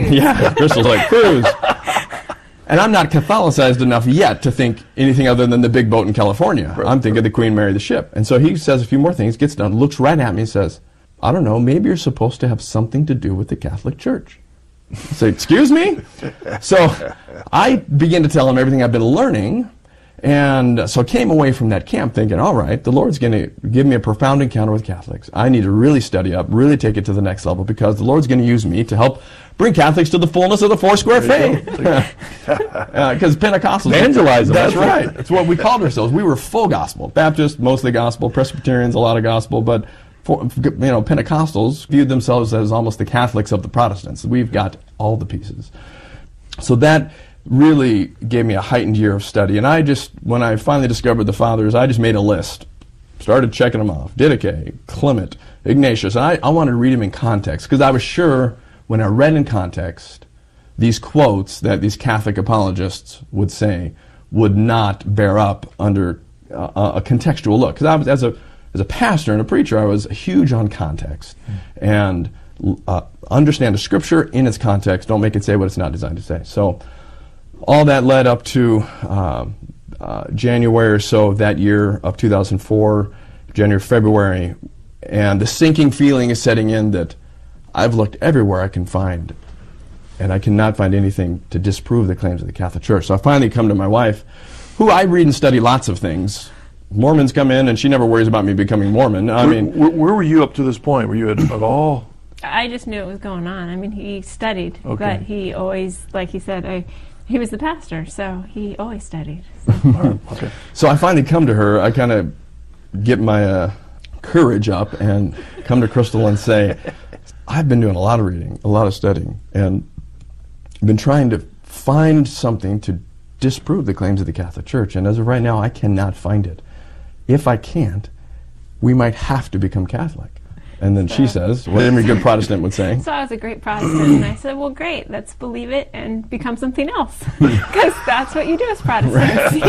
cruise. Yeah, Crystal's like, cruise. And I'm not Catholicized enough yet to think anything other than the big boat in California. Right. I'm thinking the Queen Mary the ship. And so he says a few more things, gets done, looks right at me and says, I don't know, maybe you're supposed to have something to do with the Catholic Church. I say, excuse me? So I begin to tell him everything I've been learning. And so I came away from that camp thinking, all right, the Lord's going to give me a profound encounter with Catholics. I need to really study up, really take it to the next level, because the Lord's going to use me to help bring Catholics to the fullness of the Foursquare faith. Because Pentecostals... Evangelize them. That's right. That's what we called ourselves. We were full gospel. Baptists, mostly gospel. Presbyterians, a lot of gospel. But Pentecostals viewed themselves as almost the Catholics of the Protestants. We've got all the pieces. So that really gave me a heightened year of study. And I just, when I finally discovered the Fathers, I just made a list. Started checking them off. Didache, Clement, Ignatius. And I wanted to read them in context, because I was sure when I read in context, these quotes that these Catholic apologists would say would not bear up under a contextual look. Because I was, as a pastor and a preacher, I was huge on context. And understand the Scripture in its context. Don't make it say what it's not designed to say. So all that led up to January or so of that year of 2004, January, February, and the sinking feeling is setting in that I've looked everywhere I can find, and I cannot find anything to disprove the claims of the Catholic Church. So I finally come to my wife, who I read and study lots of things. Mormons come in, and she never worries about me becoming Mormon. Where were you up to this point? Were you at all? I just knew it was going on. I mean, he studied, Okay. but he always, like he said, he was the pastor, so he always studied. All right, okay. So I finally come to her. I kind of get my courage up and come to Crystal and say, I've been doing a lot of reading, a lot of studying, and been trying to find something to disprove the claims of the Catholic Church. And as of right now, I cannot find it. If I can't, we might have to become Catholic. And then she says, what every good Protestant would say. So I was a great Protestant, and I said, well, great, let's believe it and become something else. Because that's what you do as Protestants.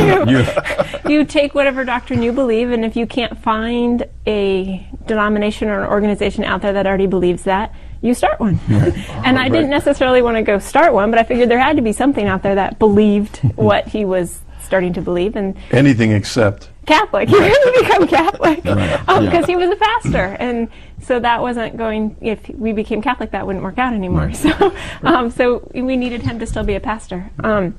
You take whatever doctrine you believe, and if you can't find a denomination or an organization out there that already believes that, you start one. And I didn't necessarily want to go start one, but I figured there had to be something out there that believed what he was starting to believe. And anything except Catholic. He couldn't become Catholic Right. because he was a pastor, and so that wasn't going. If we became Catholic, that wouldn't work out anymore. Right. So we needed him to still be a pastor.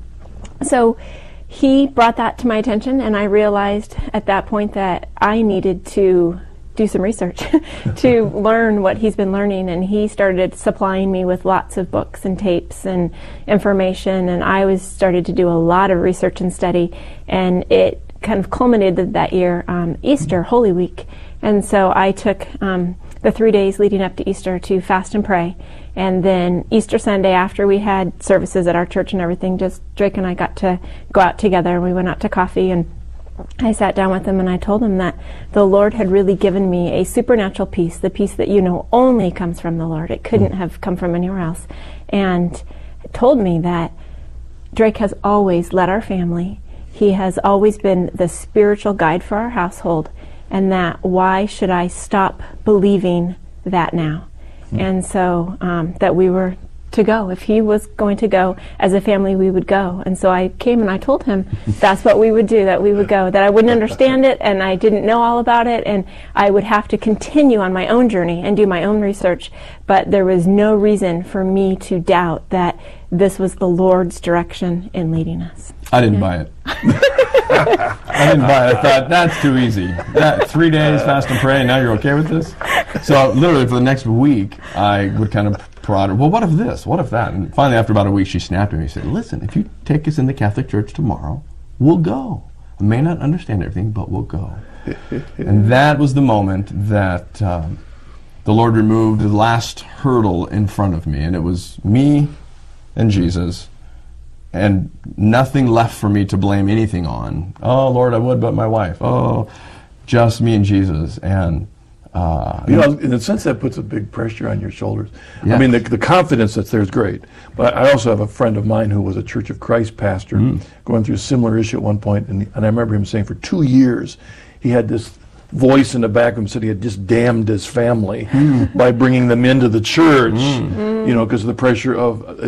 So he brought that to my attention, and I realized at that point that I needed to do some research to learn what he's been learning, and he started supplying me with lots of books and tapes and information, and I started to do a lot of research and study, and it kind of culminated that year, Easter, Holy Week. And so I took the 3 days leading up to Easter to fast and pray. And then Easter Sunday, after we had services at our church and everything, just Drake and I got to go out together, and we went out to coffee, and I sat down with him and I told him that the Lord had really given me a supernatural peace, the peace that only comes from the Lord. It couldn't have come from anywhere else. And told me that Drake has always led our family. He has always been the spiritual guide for our household, and that why should I stop believing that now? And so that we were to go. If he was going to go, as a family we would go. And so I came and I told him that's what we would do, that we would go, that I wouldn't understand it and I didn't know all about it, and I would have to continue on my own journey and do my own research, but there was no reason for me to doubt that this was the Lord's direction in leading us. I didn't buy it. I didn't buy it. I thought, that's too easy. 3 days, fast and pray, and now you're okay with this? So literally for the next week, I would kind of prod her, well, what if this? What if that? And finally, after about a week, she snapped at me and said, listen, if you take us in the Catholic Church tomorrow, we'll go. I may not understand everything, but we'll go. And that was the moment that the Lord removed the last hurdle in front of me, and it was me and Jesus, and nothing left for me to blame anything on. Oh, Lord, I would, but my wife. Oh, just me and Jesus. And in a sense, that puts a big pressure on your shoulders. Yeah. I mean, the confidence that's there is great. But I also have a friend of mine who was a Church of Christ pastor going through a similar issue at one point, and I remember him saying for 2 years he had this voice in the back of him said he had just damned his family by bringing them into the church, because of the pressure of